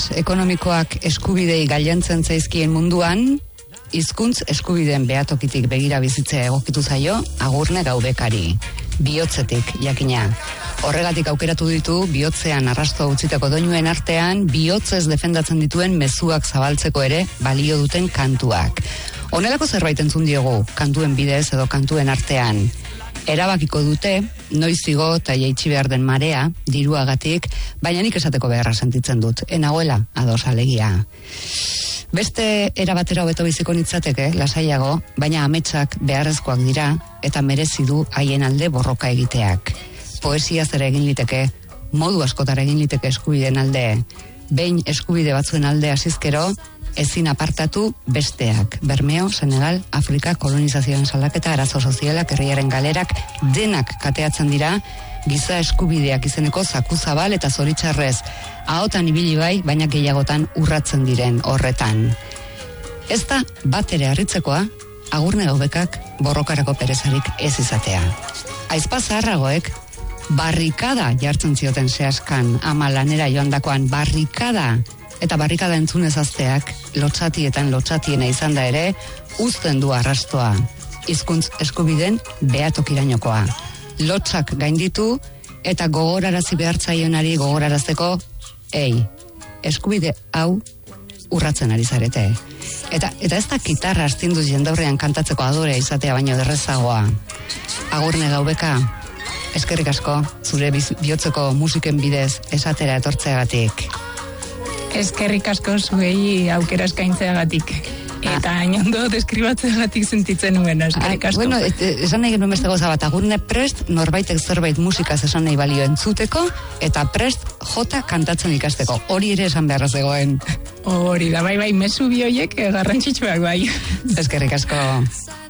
Ekonomikoak eskubidei gailentzen zaizkien munduan, hizkuntz eskubideen behatokitik begira bizitzea egokitu zaio Agurne Gaubekari, bihotzetik jakina. Horregatik aukeratu ditu bihotzean arrastoa utzitako doinuen artean bihotzez defendatzen dituen mezuak zabaltzeko ere balio duten kantuak. Honelako zerbait entzun diogu kantuen bidez edo kantuen artean. Erabakiko dute, noiz igo eta jaitsi behar den marea, diruagatik, baina nik esateko beharra sentitzen dut, enagoela, ados alegia. Beste erabatera hobeto biziko nitzateke, lasaiago, baina ametsak beharrezkoak dira, eta merezi du haien alde borroka egiteak. Poesia zer egin liteke, modu askotara egin liteke eskubideen alde, behin eskubide batzuen alde hasizkero, ezin apartatu besteak. Bermeo, Senegal, Afrika, kolonizazioen salaketa, arazo sozialak, herriaren galerak, denak kateatzen dira, giza eskubideak izeneko zaku zabal eta zoritxarrez. Ahotan ibili bai, baina gehiagotan urratzen diren horretan. Ez da bat ere harritzekoa, Agurne Gaubekak borrokarako perezarik ez izatea. Aizpa zaharragoek, barrikada jartzen zioten zehazkan, ama lanera joandakoan barrikada, eta barrikada entzunez azteak, lotxatietan lotxatiena izan da ere, uzten du arrastoa, hizkuntz eskubiden behatokirainokoa. Lotxak gainditu, eta gogorarazi behartzaionari gogorarazteko, eskubide hau urratzen ari zarete. Eta ez da gitarra astindu jendaurrean kantatzeko adorea izatea baino derrezagoa. Agurne Gaubeka, eskerrik asko, zure bihotzeko musiken bidez esatera etortzeagatik. Eskerrik asko zuei aukera eskaintzeagatik. Eta hainondo deskribatzeagatik sentitzen nuen, eskerrik asko. Bueno, esan nahi genuen beste gauza bat, Agurne prest norbaitek zerbait musikaz esan nahi balio entzuteko, eta prest jota kantatzen ikasteko. Hori ere esan beharra zegoen. Hori da, bai, mezu bioiek garrantzitsuak bai. Eskerrik asko.